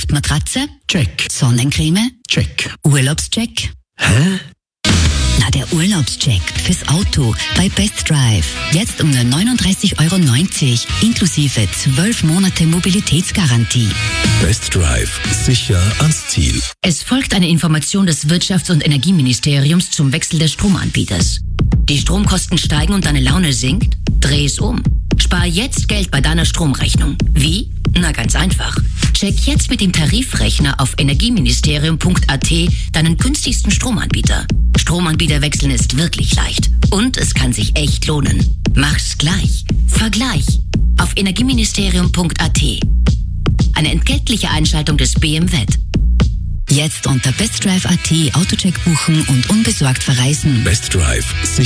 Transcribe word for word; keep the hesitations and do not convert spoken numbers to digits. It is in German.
Luftmatratze? Check. Sonnencreme? Check. Urlaubscheck? Hä? Na, der Urlaubscheck fürs Auto bei Best Drive. Jetzt um nur neununddreißig Euro neunzig, inklusive zwölf Monate Mobilitätsgarantie. Best Drive. Sicher ans Ziel. Es folgt eine Information des Wirtschafts- und Energieministeriums zum Wechsel des Stromanbieters. Die Stromkosten steigen und deine Laune sinkt? Dreh es um. Spar jetzt Geld bei deiner Stromrechnung. Wie? Na, ganz einfach. Check jetzt mit dem Tarifrechner auf energieministerium punkt a t deinen günstigsten Stromanbieter. Stromanbieter wechseln ist wirklich leicht. Und es kann sich echt lohnen. Mach's gleich. Vergleich. Auf energieministerium punkt a t. Eine entgeltliche Einschaltung des B M W. Jetzt unter bestdrive punkt a t Autocheck buchen und unbesorgt verreisen. Best Drive.